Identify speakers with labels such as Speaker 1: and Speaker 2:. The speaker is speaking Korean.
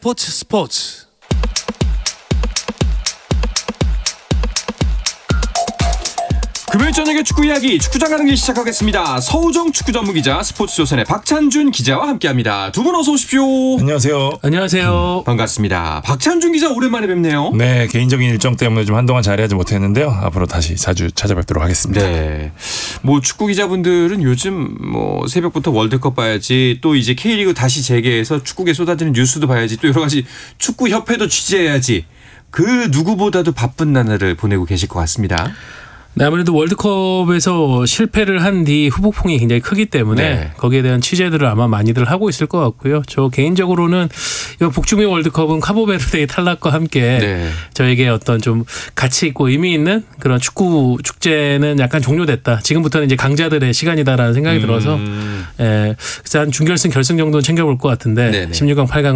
Speaker 1: 스포츠.
Speaker 2: 금요일 저녁에 축구 이야기 축구장 가는 길 시작하겠습니다. 서우정 축구 전문기자 스포츠조선의 박찬준 기자와 함께합니다. 두 분 어서 오십시오.
Speaker 3: 안녕하세요.
Speaker 4: 안녕하세요.
Speaker 2: 반갑습니다. 박찬준 기자 오랜만에 뵙네요.
Speaker 3: 네, 개인적인 일정 때문에 좀 한동안 자리하지 못했는데요. 앞으로 다시 자주 찾아뵙도록 하겠습니다.
Speaker 2: 네. 뭐 축구 기자분들은 요즘 뭐 새벽부터 월드컵 봐야지, 또 이제 K리그 다시 재개해서 축구계 쏟아지는 뉴스도 봐야지, 또 여러 가지 축구 협회도 취재해야지, 그 누구보다도 바쁜 나날을 보내고 계실 것 같습니다.
Speaker 4: 네, 아무래도 월드컵에서 실패를 한 뒤 후폭풍이 굉장히 크기 때문에
Speaker 2: 네.
Speaker 4: 거기에 대한 취재들을 아마 많이들 하고 있을 것 같고요. 저 개인적으로는 이번 북중미 월드컵은 카보베르데의 탈락과 함께
Speaker 2: 네. 저에게
Speaker 4: 어떤 좀 가치 있고 의미 있는 그런 축구 축제는 약간 종료됐다. 지금부터는 이제 강자들의 시간이다라는 생각이 들어서 그래서 한 준결승 결승 정도는 챙겨볼 것 같은데
Speaker 2: 네네.
Speaker 4: 16강 8강